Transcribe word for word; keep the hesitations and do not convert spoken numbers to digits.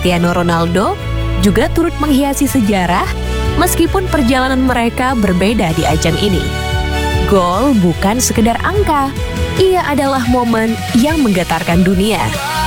Cristiano Ronaldo juga turut menghiasi sejarah meskipun perjalanan mereka berbeda di ajang ini. Gol bukan sekedar angka, ia adalah momen yang menggetarkan dunia.